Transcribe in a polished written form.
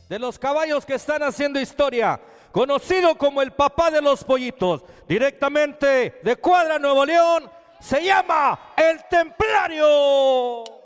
de los caballos que están haciendo historia, conocido como el papá de los pollitos, directamente de Cuadra, Nuevo León, se llama El Templario.